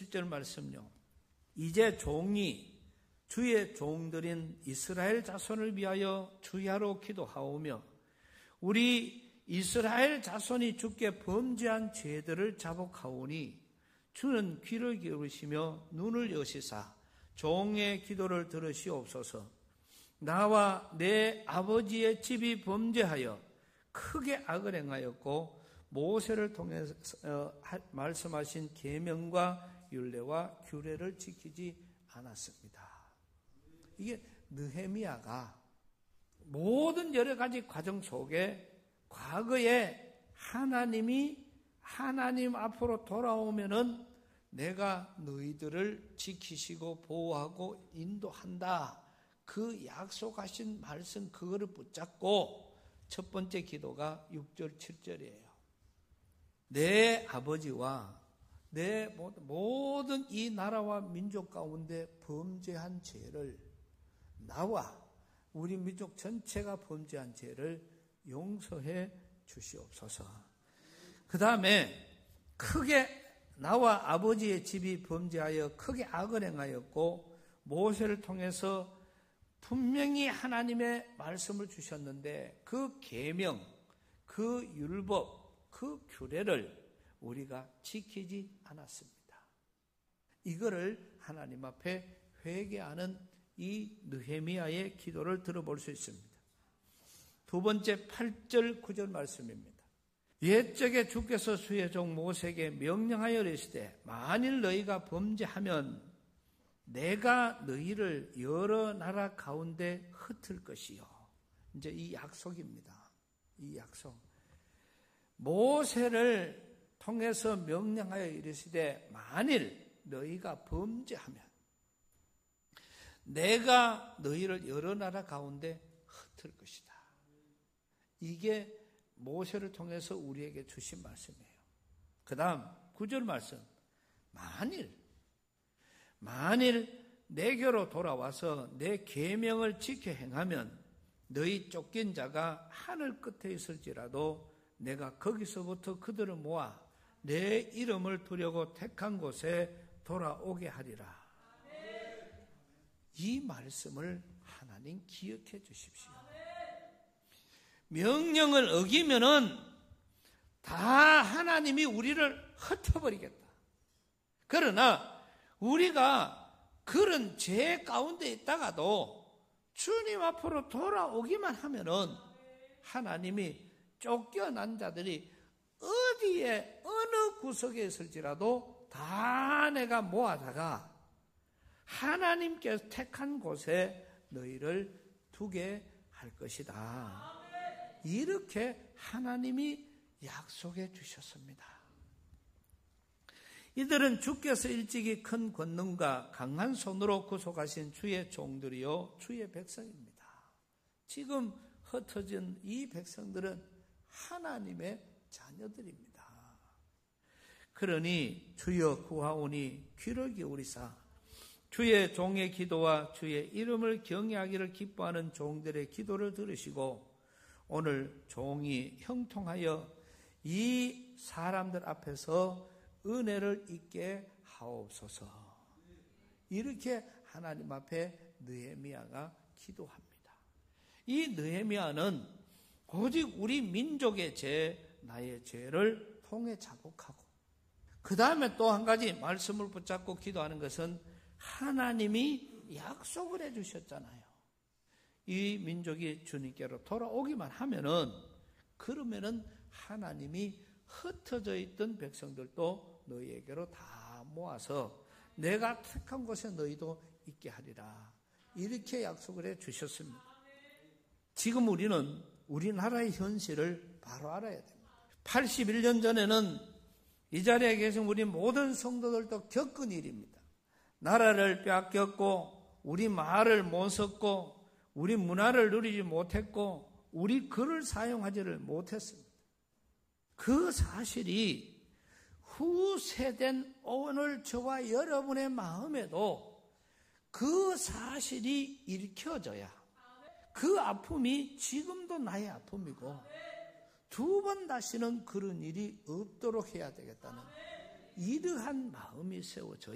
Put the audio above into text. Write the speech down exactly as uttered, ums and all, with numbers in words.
칠 절 말씀요. 이제 종이 주의 종들인 이스라엘 자손을 위하여 주야로 기도하오며 우리 이스라엘 자손이 주께 범죄한 죄들을 자복하오니 주는 귀를 기울이시며 눈을 여시사 종의 기도를 들으시옵소서. 나와 내 아버지의 집이 범죄하여 크게 악을 행하였고 모세를 통해서 말씀하신 계명과 율례와 규례를 지키지 않았습니다. 이게 느헤미야가 모든 여러 가지 과정 속에 과거에 하나님이 하나님 앞으로 돌아오면은 내가 너희들을 지키시고 보호하고 인도한다. 그 약속하신 말씀 그거를 붙잡고 첫 번째 기도가 육 절 칠 절이에요. 내 아버지와 내 모든 이 나라와 민족 가운데 범죄한 죄를 나와 우리 민족 전체가 범죄한 죄를 용서해 주시옵소서. 그 다음에 크게 나와 아버지의 집이 범죄하여 크게 악을 행하였고 모세를 통해서 분명히 하나님의 말씀을 주셨는데 그 계명, 그 율법, 그 규례를 우리가 지키지 않았습니다. 이거를 하나님 앞에 회개하는 이 느헤미야의 기도를 들어볼 수 있습니다. 두 번째 팔 절 구 절 말씀입니다. 옛적에 주께서 주의 종 모세에게 명령하여 이르시되 만일 너희가 범죄하면 내가 너희를 여러 나라 가운데 흩을 것이요. 이제 이 약속입니다. 이 약속. 모세를 통해서 명령하여 이르시되 만일 너희가 범죄하면 내가 너희를 여러 나라 가운데 흩을 것이다. 이게 모세를 통해서 우리에게 주신 말씀이에요. 그 다음 구 절 말씀. 만일 만일 내게로 돌아와서 내 계명을 지켜 행하면 너희 쫓긴 자가 하늘 끝에 있을지라도 내가 거기서부터 그들을 모아 내 이름을 두려고 택한 곳에 돌아오게 하리라. 이 말씀을 하나님 기억해 주십시오. 명령을 어기면은 다 하나님이 우리를 흩어버리겠다. 그러나 우리가 그런 죄 가운데 있다가도 주님 앞으로 돌아오기만 하면은 하나님이 쫓겨난 자들이 어디에 어느 구석에 있을지라도 다 내가 모아다가 하나님께서 택한 곳에 너희를 두게 할 것이다. 이렇게 하나님이 약속해 주셨습니다. 이들은 주께서 일찍이 큰 권능과 강한 손으로 구속하신 주의 종들이요 주의 백성입니다. 지금 흩어진 이 백성들은 하나님의 자녀들입니다. 그러니 주여 구하오니 귀를 기울이사 주의 종의 기도와 주의 이름을 경외하기를 기뻐하는 종들의 기도를 들으시고 오늘 종이 형통하여 이 사람들 앞에서 은혜를 잊게 하옵소서. 이렇게 하나님 앞에 느헤미야가 기도합니다. 이 느헤미야는 오직 우리 민족의 죄, 나의 죄를 통해 자복하고 그 다음에 또 한 가지 말씀을 붙잡고 기도하는 것은 하나님이 약속을 해 주셨잖아요. 이 민족이 주님께로 돌아오기만 하면은 그러면은 하나님이 흩어져 있던 백성들도 너희에게로 다 모아서 내가 택한 곳에 너희도 있게 하리라. 이렇게 약속을 해 주셨습니다. 지금 우리는 우리나라의 현실을 바로 알아야 됩니다. 팔십일 년 전에는 이 자리에 계신 우리 모든 성도들도 겪은 일입니다. 나라를 빼앗겼고 우리 말을 못 썼고 우리 문화를 누리지 못했고 우리 글을 사용하지를 못했습니다. 그 사실이 후세된 오늘 저와 여러분의 마음에도 그 사실이 읽혀져야 그 아픔이 지금도 나의 아픔이고 두 번 다시는 그런 일이 없도록 해야 되겠다는 이러한 마음이 세워져야